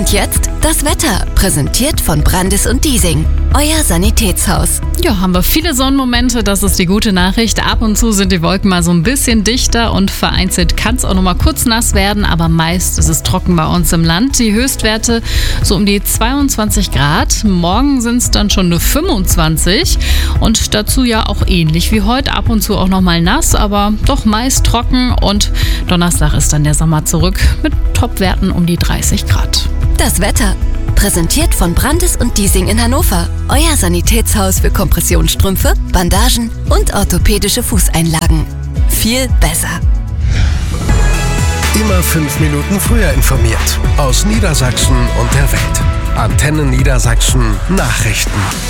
Und jetzt das Wetter, präsentiert von Brandis und Diesing, euer Sanitätshaus. Ja, haben wir viele Sonnenmomente, das ist die gute Nachricht. Ab und zu sind die Wolken mal so ein bisschen dichter und vereinzelt kann es auch noch mal kurz nass werden, aber meist ist es trocken bei uns im Land. Die Höchstwerte so um die 22 Grad. Morgen sind es dann schon nur 25 und dazu ja auch ähnlich wie heute. Ab und zu auch noch mal nass, aber doch meist trocken und Donnerstag ist dann der Sommer zurück mit Topwerten um die 30 Grad. Das Wetter, präsentiert von Brandis und Diesing in Hannover, euer Sanitätshaus für Kompressionsstrümpfe, Bandagen und orthopädische Fußeinlagen. Viel besser. Immer 5 Minuten früher informiert. Aus Niedersachsen und der Welt. Antenne Niedersachsen Nachrichten.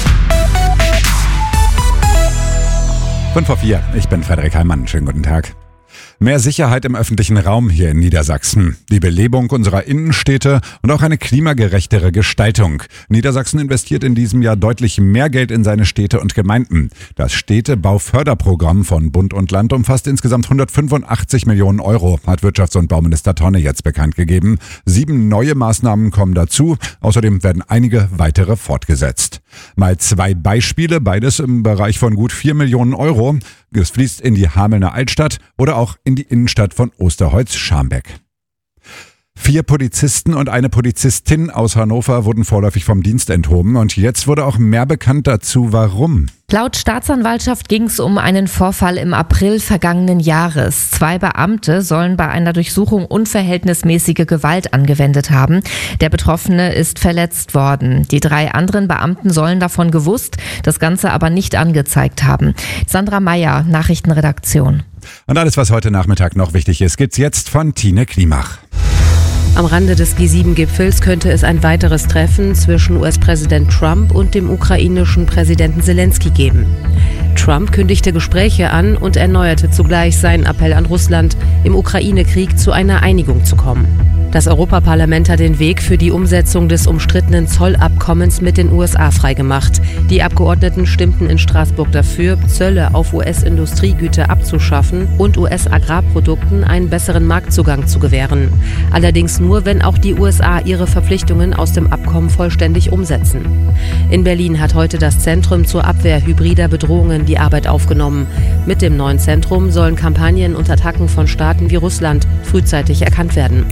5:04, ich bin Frederik Heimann. Schönen guten Tag. Mehr Sicherheit im öffentlichen Raum hier in Niedersachsen, die Belebung unserer Innenstädte und auch eine klimagerechtere Gestaltung. Niedersachsen investiert in diesem Jahr deutlich mehr Geld in seine Städte und Gemeinden. Das Städtebauförderprogramm von Bund und Land umfasst insgesamt 185 Millionen Euro, hat Wirtschafts- und Bauminister Tonne jetzt bekannt gegeben. 7 neue Maßnahmen kommen dazu, außerdem werden einige weitere fortgesetzt. Mal 2 Beispiele, beides im Bereich von gut 4 Millionen Euro. Es fließt in die Hamelner Altstadt oder auch in die Innenstadt von Osterholz-Scharmbeck. 4 Polizisten und eine Polizistin aus Hannover wurden vorläufig vom Dienst enthoben und jetzt wurde auch mehr bekannt dazu, warum. Laut Staatsanwaltschaft ging es um einen Vorfall im April vergangenen Jahres. 2 Beamte sollen bei einer Durchsuchung unverhältnismäßige Gewalt angewendet haben. Der Betroffene ist verletzt worden. Die 3 anderen Beamten sollen davon gewusst, das Ganze aber nicht angezeigt haben. Sandra Meyer, Nachrichtenredaktion. Und alles, was heute Nachmittag noch wichtig ist, gibt's jetzt von Tine Klimach. Am Rande des G7-Gipfels könnte es ein weiteres Treffen zwischen US-Präsident Trump und dem ukrainischen Präsidenten Zelensky geben. Trump kündigte Gespräche an und erneuerte zugleich seinen Appell an Russland, im Ukraine-Krieg zu einer Einigung zu kommen. Das Europaparlament hat den Weg für die Umsetzung des umstrittenen Zollabkommens mit den USA freigemacht. Die Abgeordneten stimmten in Straßburg dafür, Zölle auf US-Industriegüter abzuschaffen und US-Agrarprodukten einen besseren Marktzugang zu gewähren. Allerdings nur, wenn auch die USA ihre Verpflichtungen aus dem Abkommen vollständig umsetzen. In Berlin hat heute das Zentrum zur Abwehr hybrider Bedrohungen die Arbeit aufgenommen. Mit dem neuen Zentrum sollen Kampagnen und Attacken von Staaten wie Russland frühzeitig erkannt werden.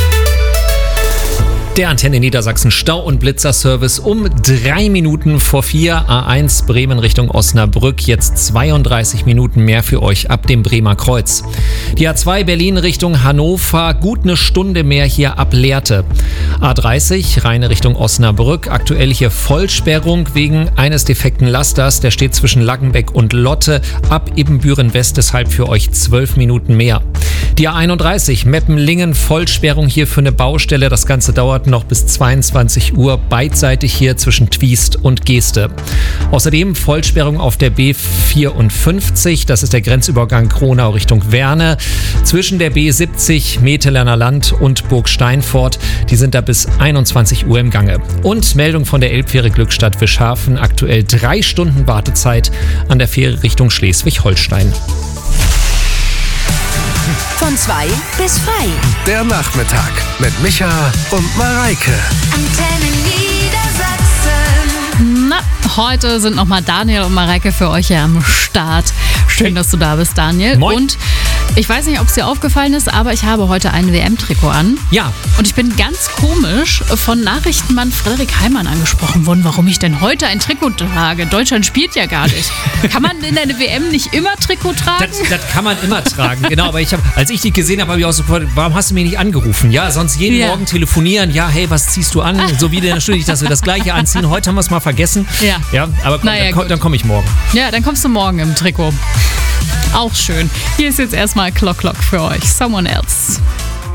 Der Antenne Niedersachsen Stau- und Blitzerservice um 3 Minuten vor 4. A1 Bremen Richtung Osnabrück. Jetzt 32 Minuten mehr für euch ab dem Bremer Kreuz. Die A2 Berlin Richtung Hannover. Gut eine Stunde mehr hier ab Lehrte. A30 Rheine Richtung Osnabrück. Aktuell hier Vollsperrung wegen eines defekten Lasters. Der steht zwischen Laggenbeck und Lotte. Ab Ibbenbüren West deshalb für euch 12 Minuten mehr. Die A31 Meppenlingen. Vollsperrung hier für eine Baustelle. Das Ganze dauert noch bis 22 Uhr, beidseitig hier zwischen Twiest und Geeste. Außerdem Vollsperrung auf der B54, das ist der Grenzübergang Kronau Richtung Werne, zwischen der B70 Metelerner Land und Burg Steinfort, die sind da bis 21 Uhr im Gange. Und Meldung von der Elbfähre Glückstadt-Wischhafen, aktuell 3 Stunden Wartezeit an der Fähre Richtung Schleswig-Holstein. Von 2 bis frei. Der Nachmittag mit Micha und Mareike. Antenne Niedersachsen. Na, heute sind nochmal Daniel und Mareike für euch hier am Start. Schön, dass du da bist, Daniel. Moin. Und ich weiß nicht, ob es dir aufgefallen ist, aber ich habe heute ein WM-Trikot an. Ja. Und ich bin ganz komisch von Nachrichtenmann Frederik Heimann angesprochen worden, warum ich denn heute ein Trikot trage. Deutschland spielt ja gar nicht. Kann man in der WM nicht immer Trikot tragen? Das kann man immer tragen, genau. Aber als ich dich gesehen habe, habe ich auch sofort, warum hast du mich nicht angerufen? Ja, sonst jeden Morgen telefonieren. Ja, hey, was ziehst du an? So wie in der Stunde, dass wir das Gleiche anziehen. Heute haben wir es mal vergessen. Ja, aber komm, dann komme ich morgen. Ja, dann kommst du morgen im Trikot. Auch schön. Hier ist jetzt erstmal Clock für euch. Someone Else.